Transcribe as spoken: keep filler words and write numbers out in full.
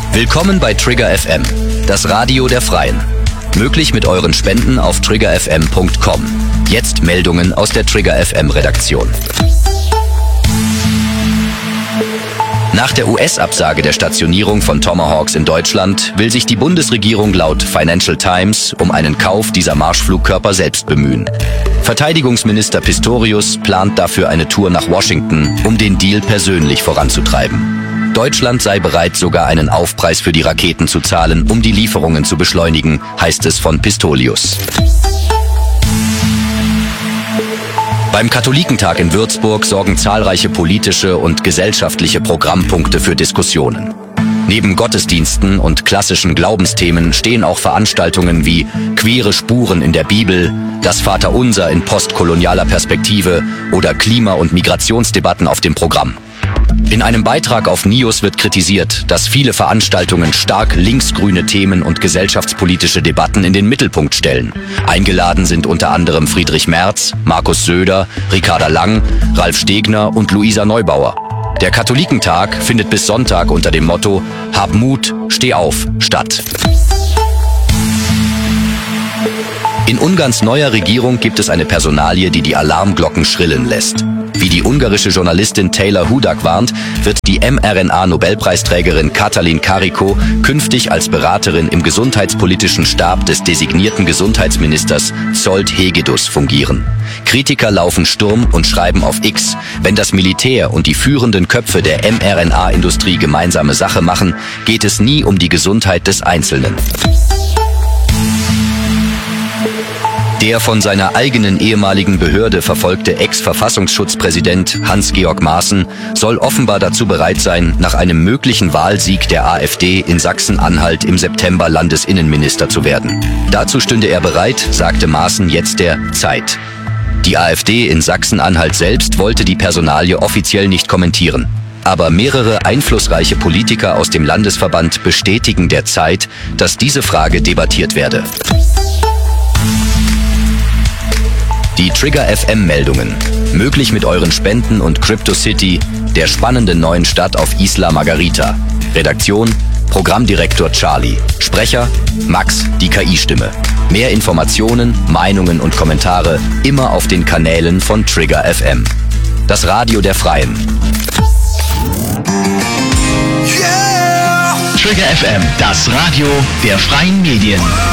Willkommen bei Trigger F M, das Radio der Freien. Möglich mit euren Spenden auf trigger f m punkt com. Jetzt Meldungen aus der Trigger F M Redaktion. Nach der U S-Absage der Stationierung von Tomahawks in Deutschland will sich die Bundesregierung laut Financial Times um einen Kauf dieser Marschflugkörper selbst bemühen. Verteidigungsminister Pistorius plant dafür eine Tour nach Washington, um den Deal persönlich voranzutreiben. Deutschland sei bereit, sogar einen Aufpreis für die Raketen zu zahlen, um die Lieferungen zu beschleunigen, heißt es von Pistorius. Beim Katholikentag in Würzburg sorgen zahlreiche politische und gesellschaftliche Programmpunkte für Diskussionen. Neben Gottesdiensten und klassischen Glaubensthemen stehen auch Veranstaltungen wie queere Spuren in der Bibel, das Vaterunser in postkolonialer Perspektive oder Klima- und Migrationsdebatten auf dem Programm. In einem Beitrag auf Nius wird kritisiert, dass viele Veranstaltungen stark linksgrüne Themen und gesellschaftspolitische Debatten in den Mittelpunkt stellen. Eingeladen sind unter anderem Friedrich Merz, Markus Söder, Ricarda Lang, Ralf Stegner und Luisa Neubauer. Der Katholikentag findet bis Sonntag unter dem Motto „Hab Mut, steh auf" statt. In Ungarns neuer Regierung gibt es eine Personalie, die die Alarmglocken schrillen lässt. Wie die ungarische Journalistin Taylor Hudak warnt, wird die mRNA-Nobelpreisträgerin Katalin Karikó künftig als Beraterin im gesundheitspolitischen Stab des designierten Gesundheitsministers Zsolt Hegedus fungieren. Kritiker laufen Sturm und schreiben auf X, wenn das Militär und die führenden Köpfe der mRNA-Industrie gemeinsame Sache machen, geht es nie um die Gesundheit des Einzelnen. Der von seiner eigenen ehemaligen Behörde verfolgte Ex-Verfassungsschutzpräsident Hans-Georg Maaßen soll offenbar dazu bereit sein, nach einem möglichen Wahlsieg der AfD in Sachsen-Anhalt im September Landesinnenminister zu werden. Dazu stünde er bereit, sagte Maaßen jetzt der Zeit. Die AfD in Sachsen-Anhalt selbst wollte die Personalie offiziell nicht kommentieren. Aber mehrere einflussreiche Politiker aus dem Landesverband bestätigen der Zeit, dass diese Frage debattiert werde. Die Trigger F M-Meldungen. Möglich mit euren Spenden und Crypto City, der spannenden neuen Stadt auf Isla Margarita. Redaktion: Programmdirektor Charlie. Sprecher: Max, die K I-Stimme. Mehr Informationen, Meinungen und Kommentare immer auf den Kanälen von Trigger F M. Das Radio der Freien. Yeah! Trigger F M, das Radio der freien Medien.